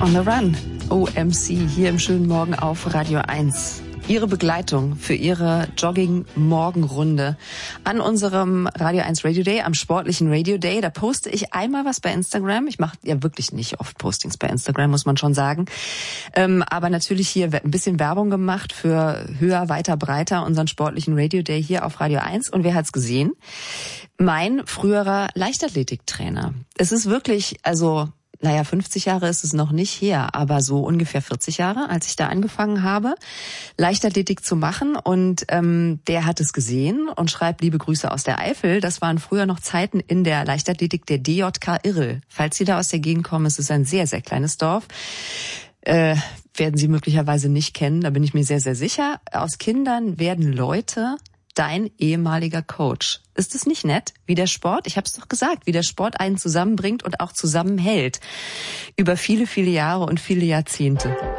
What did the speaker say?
On the Run, OMC, hier im schönen Morgen auf Radio 1. Ihre Begleitung für Ihre Jogging-Morgenrunde an unserem Radio 1 Radio Day, am sportlichen Radio Day. Da poste ich einmal was bei Instagram. Ich mache ja wirklich nicht oft Postings bei Instagram, muss man schon sagen. Aber natürlich hier ein bisschen Werbung gemacht für höher, weiter, breiter, unseren sportlichen Radio Day hier auf Radio 1. Und wer hat's gesehen? Mein früherer Leichtathletiktrainer. Es ist wirklich, 50 Jahre ist es noch nicht her, aber so ungefähr 40 Jahre, als ich da angefangen habe, Leichtathletik zu machen. Und der hat es gesehen und schreibt liebe Grüße aus der Eifel. Das waren früher noch Zeiten in der Leichtathletik der DJK Irrel. Falls Sie da aus der Gegend kommen, es ist ein sehr, sehr kleines Dorf. Werden Sie möglicherweise nicht kennen, da bin ich mir sehr, sehr sicher. Aus Kindern werden Leute, dein ehemaliger Coach. Ist es nicht nett, wie der Sport, ich habe es doch gesagt, wie der Sport einen zusammenbringt und auch zusammenhält über viele, viele Jahre und viele Jahrzehnte.